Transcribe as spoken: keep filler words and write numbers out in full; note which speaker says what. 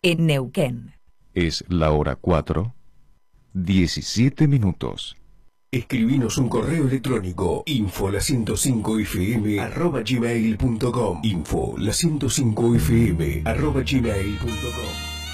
Speaker 1: en Neuquén.
Speaker 2: Es la hora cuatro, diecisiete minutos.
Speaker 3: Escribinos un correo electrónico info la ciento cinco f m arroba gmail punto com info la ciento cinco f m arroba gmail punto com.